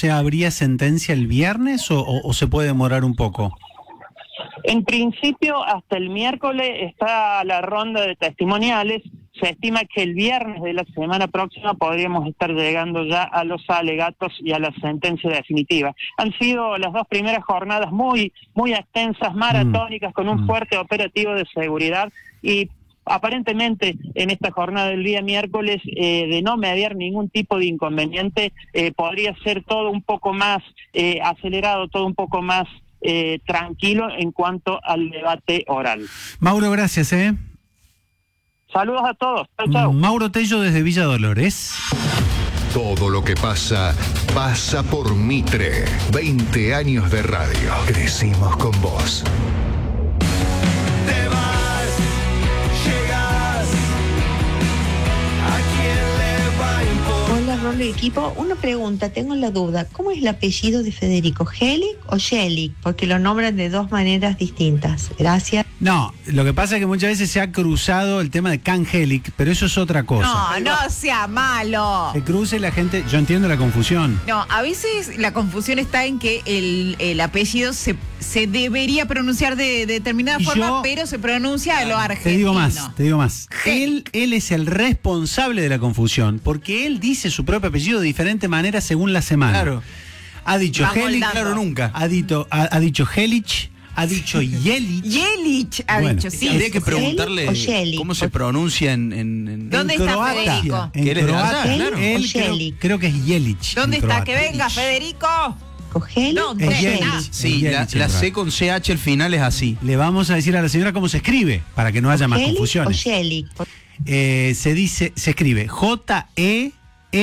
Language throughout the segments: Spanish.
sea, ¿habría sentencia el viernes o se puede demorar un poco? En principio, hasta el miércoles está la ronda de testimoniales. Se estima que el viernes de la semana próxima podríamos estar llegando ya a los alegatos y a la sentencia definitiva. Han sido las 2 primeras jornadas muy extensas, maratónicas, con un fuerte operativo de seguridad, y aparentemente en esta jornada del día miércoles, de no mediar ningún tipo de inconveniente, podría ser todo un poco más acelerado, todo un poco más tranquilo en cuanto al debate oral. Mauro, gracias, Saludos a todos. Chau, chau. Mauro Tello desde Villa Dolores. Todo lo que pasa, pasa por Mitre. 20 años de radio. Crecimos con vos. Te vas, llegas, ¿a quién le va a importar? Hola, Rolo y equipo. Una pregunta, tengo la duda. ¿Cómo es el apellido de Federico? ¿Helic o Shelic? Porque lo nombran de 2 maneras distintas. Gracias. No, lo que pasa es que muchas veces se ha cruzado el tema de Cangelic, pero eso es otra cosa. No sea malo. Se cruce la gente, yo entiendo la confusión. No, a veces la confusión está en que el apellido se debería pronunciar de determinada forma, pero se pronuncia a lo argentino. Te digo más. Él es el responsable de la confusión, porque él dice su propio apellido de diferente manera según la semana. Claro. Ha dicho Helic, claro, nunca. Ha dicho Helich, ha dicho Yelich. Yelich ha dicho, sí. Habría que preguntarle cómo se pronuncia en ¿Dónde está croata, Federico? En croata, claro. Él creo que es Yelich. ¿Dónde está? croata. Que venga, Federico. ¿Cogel No, o es Shelic? Yelich. Sí, la C con CH al final es así. Le vamos a decir a la señora cómo se escribe, para que no haya más ¿Helic confusiones. o Shelic? Se escribe Jelic.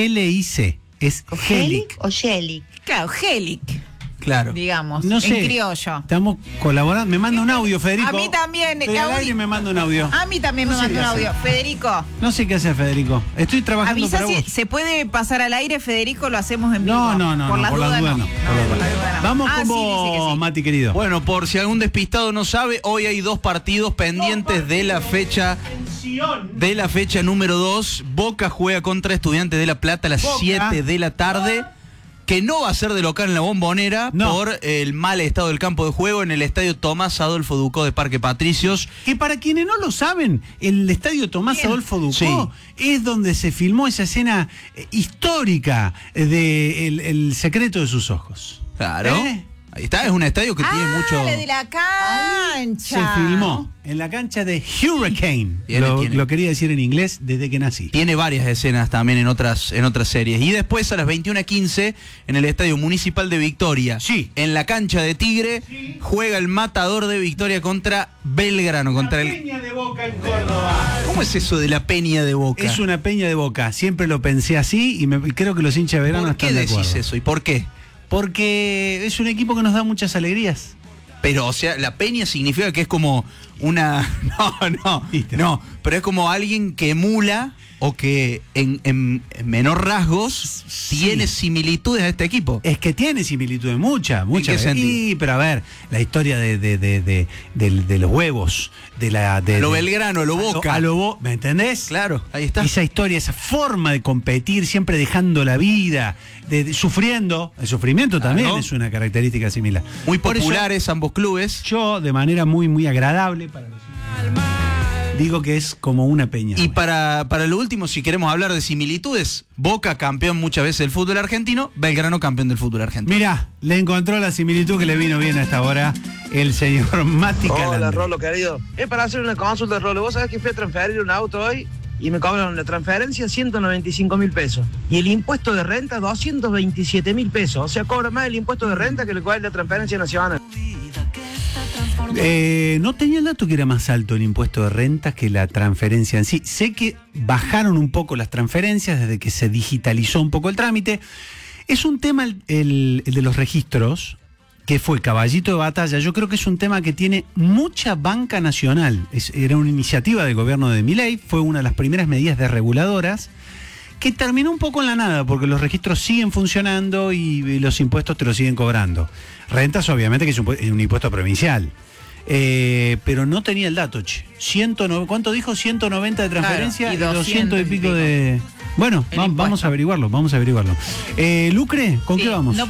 Es ¿Helic Helic. o Shelic? Claro, Helic, Claro. digamos, No sé. en criollo. Estamos colaborando. Me manda un audio, Federico. A mí también, Estoy al Gaudi. aire y me manda un audio. A mí también me No sé mandó qué un hacer. audio. Federico, No sé qué hacer, Federico. Estoy trabajando avisa para si vos. se puede pasar al aire, Federico, lo hacemos en vivo. No, por las dudas no. por las dudas no. Vamos con sí, vos, dice que sí. Mati, querido. Bueno, por si algún despistado no sabe, hoy hay 2 partidos pendientes de la fecha número 2. Boca juega contra Estudiantes de La Plata a las 7 de la tarde. Que no va a ser de local en la Bombonera por el mal estado del campo de juego en el estadio Tomás Adolfo Ducó de Parque Patricios. Que para quienes no lo saben, el estadio Tomás Adolfo Ducó es donde se filmó esa escena histórica de El secreto de sus ojos. Claro. Ahí está, es un estadio que tiene mucho... la de la cancha. Se filmó en la cancha de Hurricane. Tiene. Lo quería decir en inglés desde que nací. Tiene varias escenas también en otras series. Y después a las 21:15 en el Estadio Municipal de Victoria. En la cancha de Tigre juega el Matador de Victoria contra Belgrano. Peña de Boca en Córdoba. ¿Cómo es eso de la Peña de Boca? Es una peña de Boca. Siempre lo pensé así y creo que los hinchas de Belgrano están de acuerdo. ¿Por qué decís eso y por qué? Porque es un equipo que nos da muchas alegrías. Pero, o sea, la peña significa que es como una... No, pero es como alguien que emula o que en menor rasgos tiene similitudes a este equipo. Es que tiene similitudes, muchas. ¿En qué sentido? Sí, pero a ver, la historia de los huevos, lo Belgrano, lo Boca. ¿Me entendés? Claro, ahí está. Esa historia, esa forma de competir, siempre dejando la vida, sufriendo. El sufrimiento también es una característica similar. Muy Por populares eso, ambos clubes. Yo, de manera muy, muy agradable para los digo que es como una peña. Y para lo último, si queremos hablar de similitudes, Boca campeón muchas veces del fútbol argentino, Belgrano campeón del fútbol argentino. Mirá, le encontró la similitud que le vino bien a esta hora el señor Mati Calandre. Hola, Rolo, querido. Es para hacer una consulta, Rolo. Vos sabés que fui a transferir un auto hoy y me cobraron la transferencia 195.000 pesos. Y el impuesto de renta 227.000 pesos. O sea, cobra más el impuesto de renta que lo cual la transferencia nacional. No tenía el dato que era más alto el impuesto de rentas que la transferencia en sí. Sé que bajaron un poco las transferencias desde que se digitalizó un poco el trámite. Es un tema el de los registros, que fue caballito de batalla. Yo creo que es un tema que tiene mucha banca nacional. Era una iniciativa del gobierno de Milei, fue una de las primeras medidas desreguladoras, que terminó un poco en la nada, porque los registros siguen funcionando y los impuestos te los siguen cobrando. Rentas, obviamente, que es un impuesto provincial. Pero no tenía el dato, che. ¿Cuánto dijo? 190 de transferencia, claro, y 200 y pico de... Bueno, vamos a averiguarlo. Lucre, ¿con qué vamos?